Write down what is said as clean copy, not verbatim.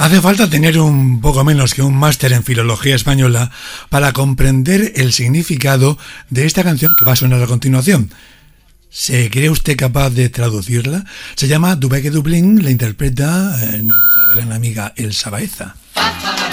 Hace falta tener un poco menos que un máster en filología española para comprender el significado de esta canción que va a sonar a continuación. ¿Se cree usted capaz de traducirla? Se llama Dubeque Dublín, la interpreta nuestra gran amiga Elsa Baeza.